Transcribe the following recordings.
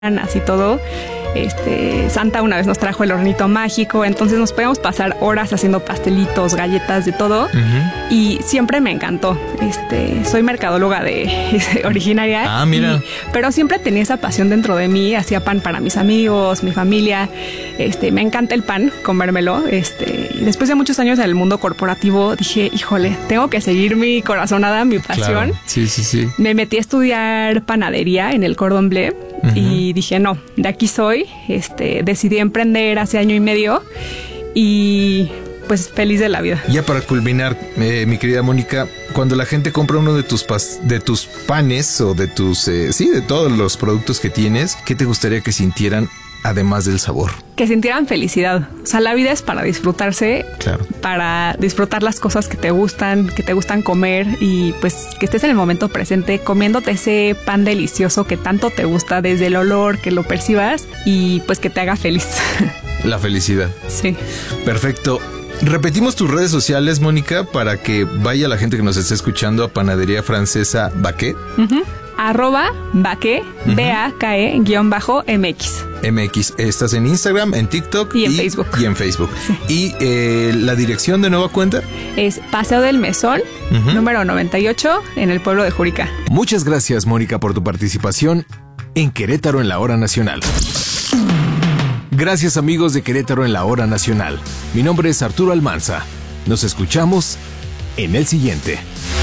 así todo. Santa una vez nos trajo el hornito mágico, entonces nos podíamos pasar horas haciendo pastelitos, galletas, de todo. Y siempre me encantó. Soy mercadóloga originaria. Ah, mira. Pero siempre tenía esa pasión dentro de mí. Hacía pan para mis amigos, mi familia. Me encanta el pan, comérmelo. Y después de muchos años en el mundo corporativo dije, híjole, tengo que seguir mi corazonada, mi pasión. Claro. Sí. Me metí a estudiar panadería en el Cordon Bleu. Y dije, no, de aquí soy. Decidí emprender hace año y medio y pues feliz de la vida. Ya para culminar, mi querida Mónica, cuando la gente compra uno de tus panes o de tus, de todos los productos que tienes, ¿qué te gustaría que sintieran además del sabor? Que sintieran felicidad. O sea, la vida es para disfrutarse, claro, para disfrutar las cosas que te gustan comer y pues que estés en el momento presente comiéndote ese pan delicioso que tanto te gusta, desde el olor, que lo percibas y pues que te haga feliz. La felicidad. Sí. Perfecto. Repetimos tus redes sociales, Mónica, para que vaya la gente que nos esté escuchando a Panadería Francesa Baquet. @Baquet, BAKE_MX. MX. Estás en Instagram, en TikTok y en Facebook. Y en Facebook. Sí. Y la dirección de nueva cuenta es Paseo del Mesón, número 98, en el pueblo de Jurica. Muchas gracias, Mónica, por tu participación en Querétaro en la Hora Nacional. Gracias, amigos de Querétaro en la Hora Nacional. Mi nombre es Arturo Almanza. Nos escuchamos en el siguiente.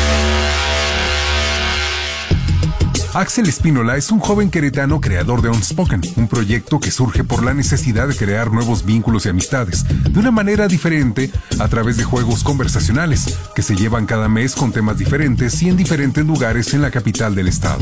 Axel Espínola es un joven queretano creador de Unspoken, un proyecto que surge por la necesidad de crear nuevos vínculos y amistades, de una manera diferente, a través de juegos conversacionales, que se llevan cada mes con temas diferentes y en diferentes lugares en la capital del estado.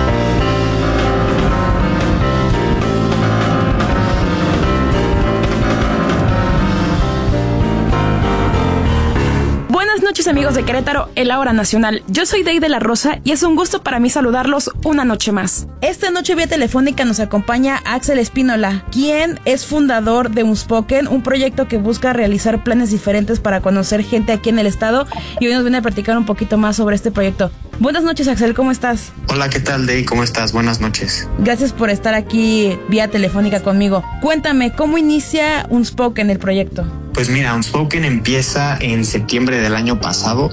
Buenas noches, amigos de Querétaro en la Hora Nacional. Yo soy Dey de la Rosa y es un gusto para mí saludarlos una noche más. Esta noche vía telefónica nos acompaña Axel Espínola, quien es fundador de Unspoken, un proyecto que busca realizar planes diferentes para conocer gente aquí en el estado, y hoy nos viene a platicar un poquito más sobre este proyecto. Buenas noches, Axel, ¿cómo estás? Hola, ¿qué tal, Dey? ¿Cómo estás? Buenas noches. Gracias por estar aquí vía telefónica conmigo. Cuéntame, ¿cómo inicia Unspoken, el proyecto? Pues mira, Unspoken empieza en septiembre del año pasado.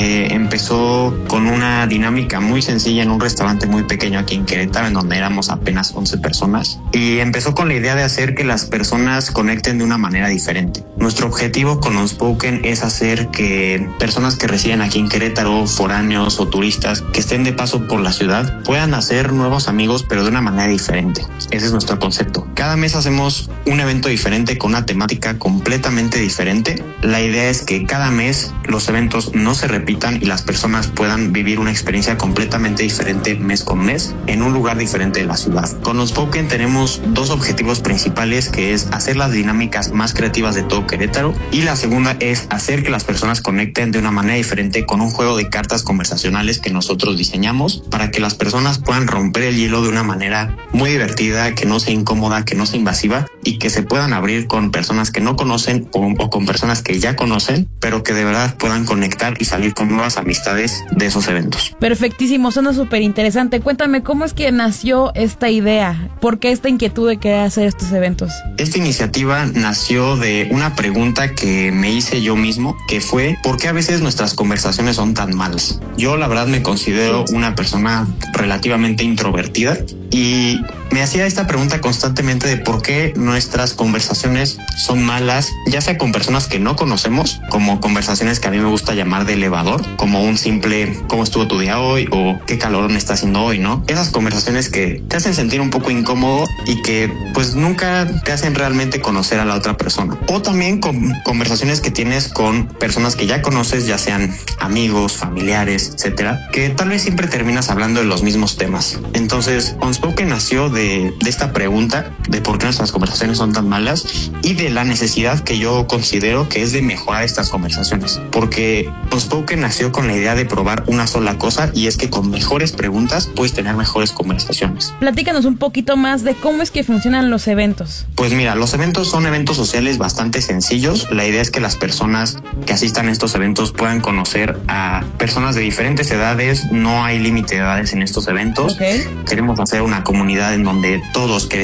Empezó con una dinámica muy sencilla en un restaurante muy pequeño aquí en Querétaro, en donde éramos apenas 11 personas. Y empezó con la idea de hacer que las personas conecten de una manera diferente. Nuestro objetivo con Unspoken es hacer que personas que residen aquí en Querétaro, foráneos o turistas que estén de paso por la ciudad, puedan hacer nuevos amigos, pero de una manera diferente. Ese es nuestro concepto. Cada mes hacemos un evento diferente con una temática completamente diferente. La idea es que cada mes los eventos no se repitan y las personas puedan vivir una experiencia completamente diferente mes con mes en un lugar diferente de la ciudad. Con Unspoken tenemos dos objetivos principales, que es hacer las dinámicas más creativas de todo Querétaro, y la segunda es hacer que las personas conecten de una manera diferente con un juego de cartas conversacionales que nosotros diseñamos para que las personas puedan romper el hielo de una manera muy divertida, que no sea incómoda, que no sea invasiva, y que se puedan abrir con personas que no conocen o con personas que ya conocen, pero que de verdad puedan conectar y salir con nuevas amistades de esos eventos. Perfectísimo, suena súper interesante. Cuéntame, ¿cómo es que nació esta idea? ¿Por qué esta inquietud de querer hacer estos eventos? Esta iniciativa nació de una pregunta que me hice yo mismo, que fue: ¿por qué a veces nuestras conversaciones son tan malas? Yo la verdad me considero una persona relativamente introvertida y me hacía esta pregunta constantemente de por qué nuestras conversaciones son malas, ya sea con personas que no conocemos, como conversaciones que a mí me gusta llamar de elevador, como un simple ¿cómo estuvo tu día hoy? O ¿qué calor me está haciendo hoy? ¿No? Esas conversaciones que te hacen sentir un poco incómodo y que pues nunca te hacen realmente conocer a la otra persona. O también con conversaciones que tienes con personas que ya conoces, ya sean amigos, familiares, etcétera, que tal vez siempre terminas hablando de los mismos temas. Entonces, Unspoken nació de esta pregunta de por qué nuestras conversaciones son tan malas y de la necesidad que yo considero que es de mejorar estas conversaciones, porque Unspoken nació con la idea de probar una sola cosa, y es que con mejores preguntas puedes tener mejores conversaciones. Platícanos un poquito más de cómo es que funcionan los eventos. Pues mira, los eventos son eventos sociales bastante sencillos. La idea es que las personas que asistan a estos eventos puedan conocer a personas de diferentes edades. No hay límite de edades en estos eventos. Okay. Queremos hacer una comunidad en donde todos